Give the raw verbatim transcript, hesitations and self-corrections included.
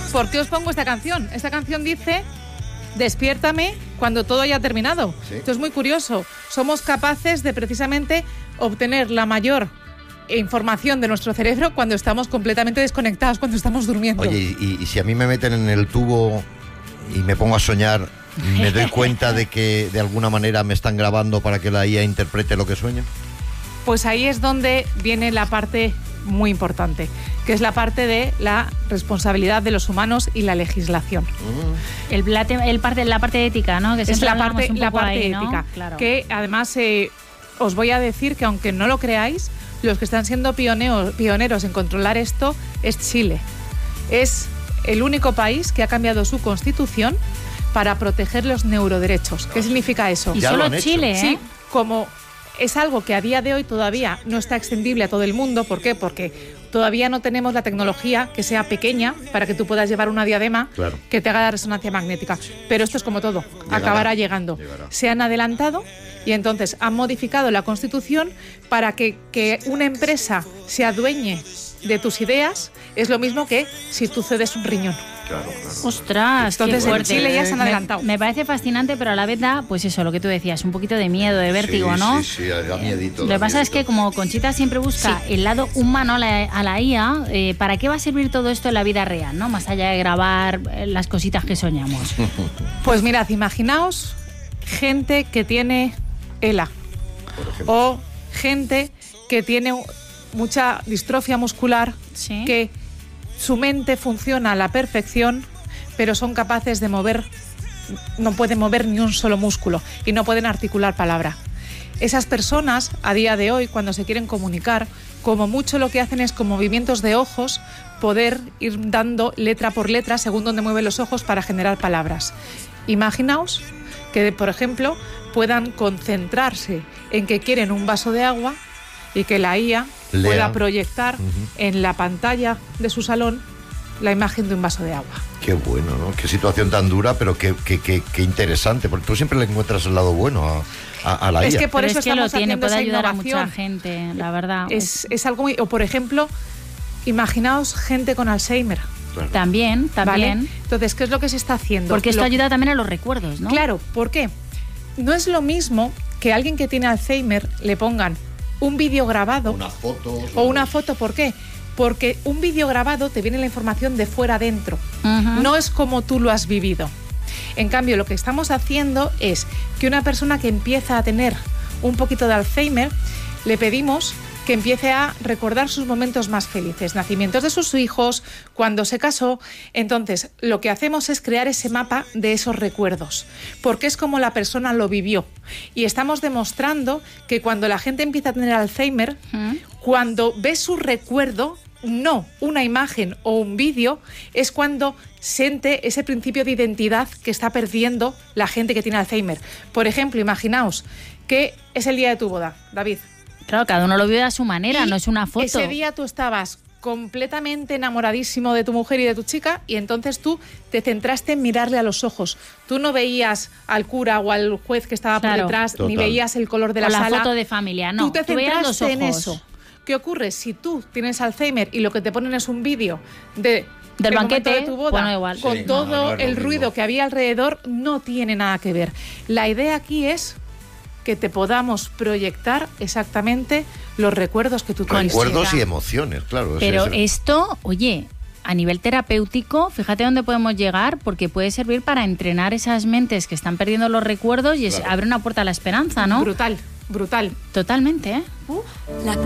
¿Por qué os pongo esta canción? Esta canción dice: despiértame cuando todo haya terminado. Sí. Esto es muy curioso. Somos capaces de precisamente obtener la mayor información de nuestro cerebro cuando estamos completamente desconectados, cuando estamos durmiendo. Oye, y, y si a mí me meten en el tubo y me pongo a soñar, ¿me doy cuenta de que de alguna manera me están grabando para que la I A interprete lo que sueño? Pues ahí es donde viene la parte muy importante, que es la parte de la responsabilidad de los humanos y la legislación. Mm. El, el parte, la parte ética, ¿no? Que es la parte, un la parte ahí, ética, ¿no? Claro. Que además eh, os voy a decir que aunque no lo creáis, los que están siendo pioneros, pioneros en controlar esto es Chile. Es el único país que ha cambiado su constitución para proteger los neuroderechos. ¿Qué significa eso? Y solo Chile, ¿eh? Sí, como es algo que a día de hoy todavía no está extendible a todo el mundo. ¿Por qué? Porque todavía no tenemos la tecnología que sea pequeña para que tú puedas llevar una diadema, claro, que te haga la resonancia magnética. Pero esto es como todo, llegará, acabará llegando. Llegará. Se han adelantado y entonces han modificado la Constitución para que, que una empresa se adueñe de tus ideas. Es lo mismo que si tú cedes un riñón. Claro, claro. Ostras, entonces qué fuerte. En Chile ya se han adelantado. Me, me parece fascinante, pero a la vez da, pues eso, lo que tú decías, un poquito de miedo, de vértigo, sí, ¿no? Sí, sí, da miedito. Lo que pasa es que como Conchita siempre busca sí. el lado humano a la, a la I A, eh, ¿para qué va a servir todo esto en la vida real, ¿no? Más allá de grabar las cositas que soñamos. Pues mirad, imaginaos gente que tiene ELA o gente que tiene mucha distrofia muscular, ¿sí? Que su mente funciona a la perfección, pero son capaces de mover, no pueden mover ni un solo músculo y no pueden articular palabra. Esas personas, a día de hoy, cuando se quieren comunicar, como mucho lo que hacen es con movimientos de ojos poder ir dando letra por letra según donde mueven los ojos para generar palabras. Imaginaos que, por ejemplo, puedan concentrarse en que quieren un vaso de agua y que la I A Lea. pueda proyectar uh-huh. en la pantalla de su salón la imagen de un vaso de agua. Qué bueno, ¿no? Qué situación tan dura, pero qué, qué, qué, qué interesante, porque tú siempre le encuentras el lado bueno a, a, a la es I A. Que por pero eso es que lo tiene, puede ayudar innovación. a mucha gente, la verdad. Es, es algo muy... O, por ejemplo, imaginaos gente con Alzheimer. Claro. También, también. ¿Vale? Entonces, ¿qué es lo que se está haciendo? Porque esto lo... ayuda también a los recuerdos, ¿no? Claro, ¿por qué? No es lo mismo que a alguien que tiene Alzheimer le pongan un vídeo grabado una foto, o una foto. ¿Por qué? Porque un vídeo grabado te viene la información de fuera adentro. Uh-huh. No es como tú lo has vivido. En cambio, lo que estamos haciendo es que una persona que empieza a tener un poquito de Alzheimer, le pedimos que empiece a recordar sus momentos más felices, nacimientos de sus hijos, cuando se casó. Entonces, lo que hacemos es crear ese mapa de esos recuerdos, porque es como la persona lo vivió. Y estamos demostrando que cuando la gente empieza a tener Alzheimer, ¿Mm? cuando ve su recuerdo, no una imagen o un vídeo, es cuando siente ese principio de identidad que está perdiendo la gente que tiene Alzheimer. Por ejemplo, imaginaos que es el día de tu boda, David. Claro, cada uno lo vive a su manera, y no es una foto. Ese día tú estabas completamente enamoradísimo de tu mujer y de tu chica y entonces tú te centraste en mirarle a los ojos. Tú no veías al cura o al juez que estaba claro, por detrás, total. ni veías el color de la o sala. la foto de familia, no. Tú te tú centraste los ojos. en eso. ¿Qué ocurre? Si tú tienes Alzheimer y lo que te ponen es un vídeo de... del banquete de tu boda, bueno, igual. con sí, todo no, no es el lo ruido mismo. que había alrededor, no tiene nada que ver. La idea aquí es que te podamos proyectar exactamente los recuerdos que tú tienes. Recuerdos y emociones, claro. Pero es, es, esto, oye, a nivel terapéutico, fíjate dónde podemos llegar, porque puede servir para entrenar esas mentes que están perdiendo los recuerdos y claro. abre una puerta a la esperanza, ¿no? Brutal, brutal. Totalmente, ¿eh? Uf. La